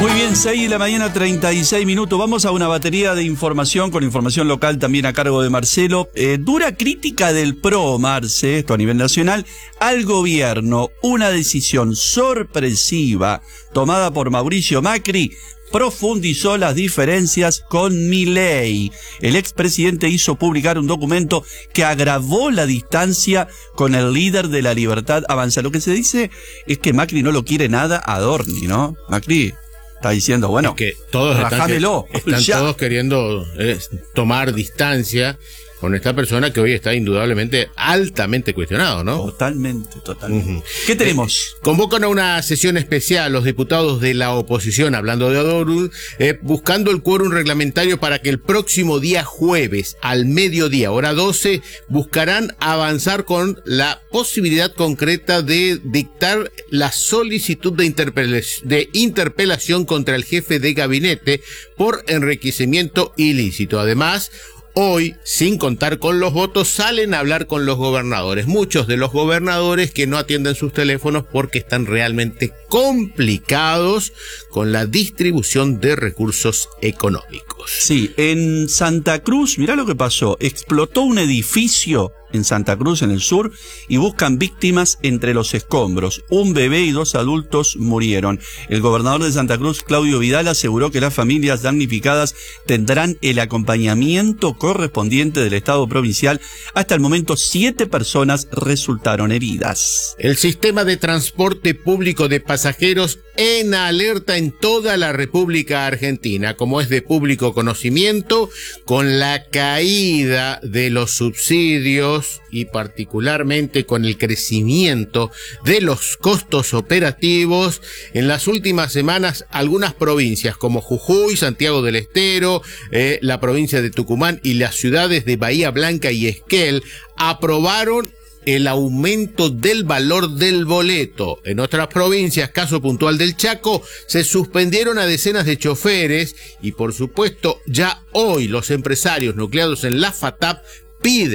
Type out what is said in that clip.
Muy bien, 6 de la mañana, 36 minutos. Vamos a una batería de información, con información local también a cargo de Marcelo. Dura crítica del PRO, Marce, esto a nivel nacional, al gobierno. Una decisión sorpresiva tomada por Mauricio Macri profundizó las diferencias con Milei. El expresidente hizo publicar un documento que agravó la distancia con el líder de la Libertad Avanza. Lo que se dice es que Macri no lo quiere nada a Adorni, ¿no? Macri está diciendo, bueno, es que todos están todos queriendo tomar distancia con esta persona que hoy está indudablemente altamente cuestionado, ¿no? Totalmente. ¿Qué tenemos? Convocan a una sesión especial los diputados de la oposición, hablando de Adorni, buscando el quórum reglamentario para que el próximo día jueves, al mediodía, hora 12, buscarán avanzar con la posibilidad concreta de dictar la solicitud de interpelación contra el jefe de gabinete por enriquecimiento ilícito. Además, hoy, sin contar con los votos, salen a hablar con los gobernadores. Muchos de los gobernadores que no atienden sus teléfonos porque están realmente complicados con la distribución de recursos económicos. Sí, en Santa Cruz, mirá lo que pasó. Explotó un edificio en Santa Cruz, en el sur, y buscan víctimas entre los escombros. Un bebé y 2 adultos murieron. El gobernador de Santa Cruz, Claudio Vidal, aseguró que las familias damnificadas tendrán el acompañamiento correspondiente del Estado provincial. Hasta el momento, 7 personas resultaron heridas. El sistema de transporte público de pasajeros en alerta en toda la República Argentina, como es de público conocimiento, con la caída de los subsidios y particularmente con el crecimiento de los costos operativos. En las últimas semanas, algunas provincias como Jujuy, Santiago del Estero, la provincia de Tucumán y las ciudades de Bahía Blanca y Esquel aprobaron el aumento del valor del boleto. En otras provincias, caso puntual del Chaco, se suspendieron a decenas de choferes y, por supuesto, ya hoy los empresarios nucleados en la FATAP piden